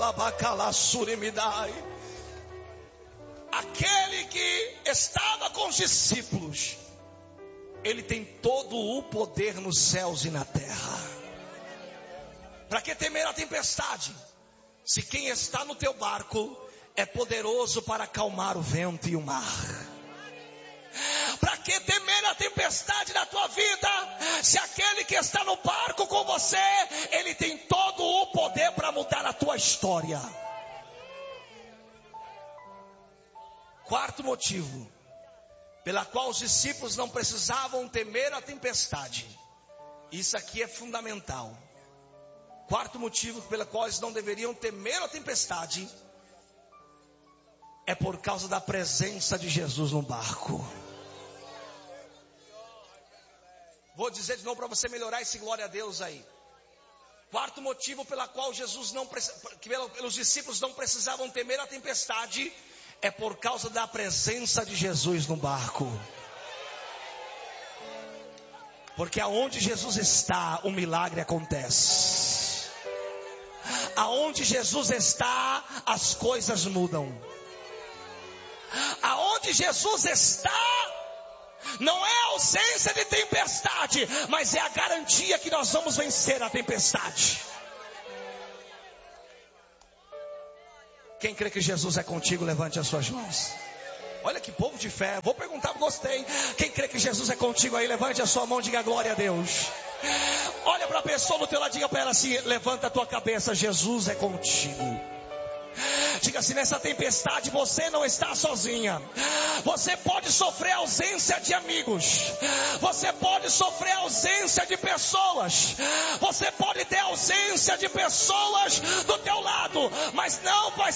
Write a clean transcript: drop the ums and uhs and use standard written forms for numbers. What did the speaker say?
Aquele que estava com os discípulos, ele tem todo o poder nos céus e na terra. Para que temer a tempestade, se quem está no teu barco é poderoso para acalmar o vento e o mar? Para que temer a tempestade na tua vida, se aquele que está no barco com você, ele tem todo o poder para mudar a tua história? Quarto motivo pela qual os discípulos não precisavam temer a tempestade. Isso aqui é fundamental. Quarto motivo pela qual eles não deveriam temer a tempestade é por causa da presença de Jesus no barco. Vou dizer de novo para você melhorar esse glória a Deus aí. Quarto motivo pela qual pelos discípulos não precisavam temer a tempestade é por causa da presença de Jesus no barco. Porque aonde Jesus está, o milagre acontece. Aonde Jesus está, as coisas mudam. Aonde Jesus está, não é a ausência de tempestade, mas é a garantia que nós vamos vencer a tempestade. Quem crê que Jesus é contigo, levante as suas mãos. Olha que povo de fé. Vou perguntar, gostei. Quem crê que Jesus é contigo aí, levante a sua mão e diga glória a Deus. Olha para a pessoa do teu lado, diga para ela assim: levanta a tua cabeça, Jesus é contigo. Diga assim: nessa tempestade você não está sozinha. Você pode sofrer ausência de amigos, você pode sofrer ausência de pessoas, você pode ter ausência de pessoas do teu lado, mas não vai